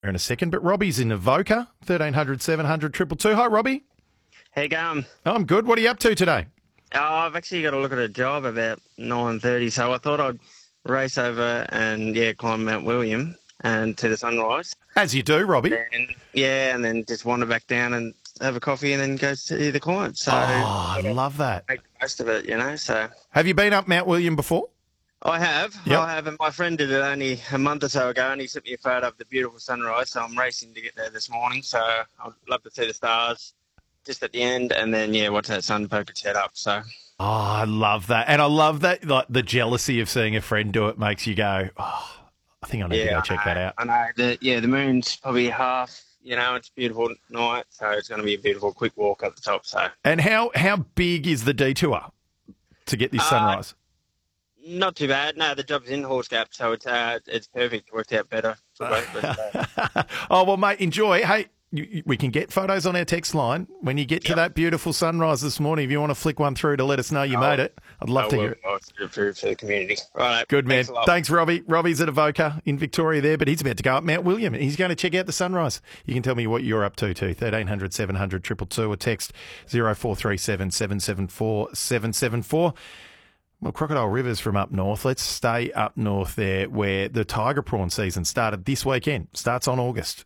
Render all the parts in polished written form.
in a second, but Robbie's in Avoca, 1300 700 222. Hi, Robbie. How you going? I'm good. What are you up to today? Oh, I've actually got to look at a job about 9:30, so I thought I'd race over and climb Mount William and to the sunrise. As you do, Robbie. And then just wander back down and have a coffee and then go see the client. So I love that. make the most of it, So Have you been up Mount William before? I have. Yep. I have, and my friend did it only a month or so ago, and he sent me a photo of the beautiful sunrise. So I'm racing to get there this morning. So I'd love to see the stars just at the end, and then watch that sun poke its head up. So. Oh, I love that. And I love that, like, the jealousy of seeing a friend do it makes you go, oh, I think I need to go check that out. I know. The moon's probably half, it's a beautiful night, so it's going to be a beautiful quick walk up the top. So. And how big is the detour to get this sunrise? Not too bad. No, the job's in Horse Gap, so it's perfect. It worked out better for both of us. Oh, well, mate, enjoy. Hey, we can get photos on our text line when you get to that beautiful sunrise this morning. If you want to flick one through to let us know you made it, I'd love to hear it. I'll do it for the community. Right. Good, man. Thanks, Robbie. Robbie's at Avoca in Victoria there, but he's about to go up Mount William. He's going to check out the sunrise. You can tell me what you're up to, too. 1300 700 222 or text 0437 774 774. Well, Crocodile River's from up north. Let's stay up north there where the tiger prawn season started this weekend. Starts on August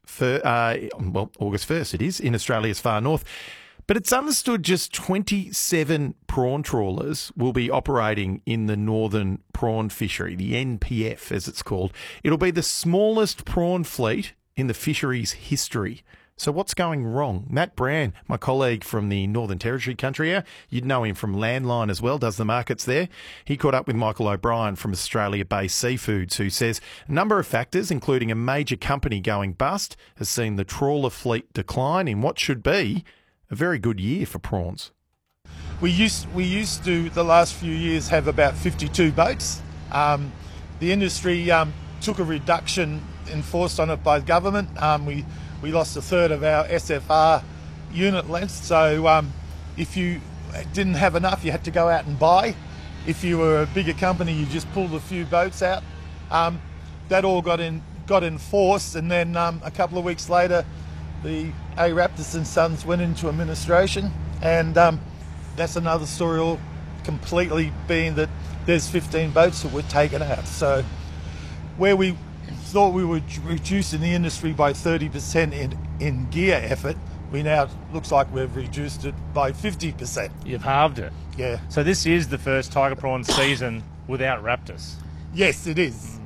1st it is, in Australia's far north. But it's understood just 27 prawn trawlers will be operating in the northern prawn fishery, the NPF as it's called. It'll be the smallest prawn fleet in the fishery's history. So what's going wrong? Matt Brand, my colleague from the Northern Territory country here, you'd know him from Landline as well, does the markets there. He caught up with Michael O'Brien from Australia-based Seafoods, who says a number of factors, including a major company going bust, has seen the trawler fleet decline in what should be a very good year for prawns. We used to, the last few years, have about 52 boats. The industry took a reduction enforced on it by the government. We lost a third of our SFR unit length, so if you didn't have enough, you had to go out and buy. If you were a bigger company, you just pulled a few boats out. That all got enforced, and then a couple of weeks later, the A. Raptis and Sons went into administration, and that's another story all completely being that there's 15 boats that were taken out. So where we thought we were reducing the industry by 30% in gear effort, we now looks like we've reduced it by 50%. You've halved it. Yeah. So this is the first tiger prawn season without Raptis. Yes, it is.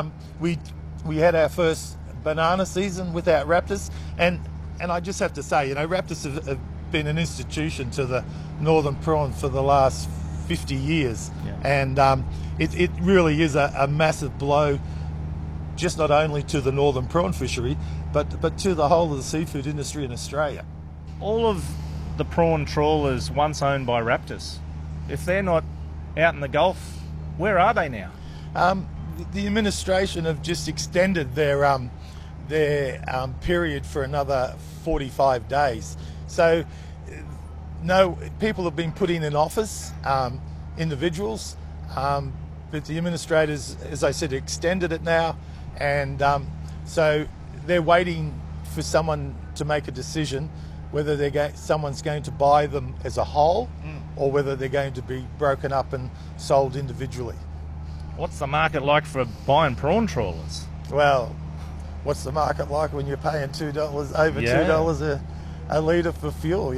We had our first banana season without Raptis, and I just have to say, Raptis have been an institution to the northern prawn for the last 50 years, and it really is a massive blow, just not only to the northern prawn fishery, but to the whole of the seafood industry in Australia. All of the prawn trawlers once owned by Raptis, if they're not out in the Gulf, where are they now? The administration have just extended their period for another 45 days. So, no, people have been put in office, individuals, but the administrators, as I said, extended it now. And so they're waiting for someone to make a decision whether someone's going to buy them as a whole or whether they're going to be broken up and sold individually. What's the market like for buying prawn trawlers? Well, what's the market like when you're paying $2 a litre for fuel?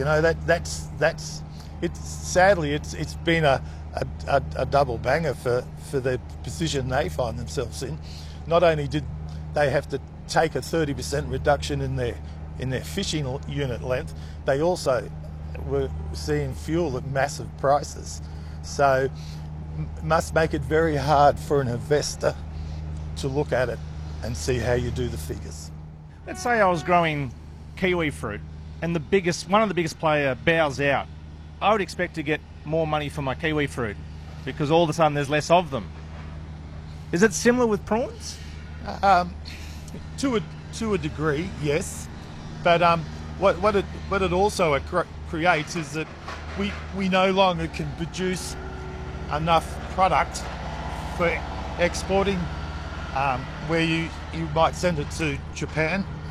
Sadly it's been a double banger for the position they find themselves in. Not only did they have to take a 30% reduction in their fishing unit length, they also were seeing fuel at massive prices. So must make it very hard for an investor to look at it and see how you do the figures. Let's say I was growing kiwi fruit and one of the biggest player bows out. I would expect to get more money for my kiwi fruit because all of a sudden there's less of them. Is it similar with prawns? To a degree, yes. But what it also creates is that we no longer can produce enough product for exporting, where you might send it to Japan